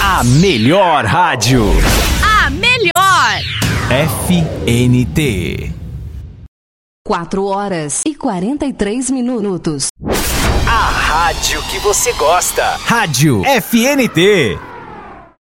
A melhor rádio. A melhor. FNT. 4h43 minutos. A rádio que você gosta. Rádio FNT.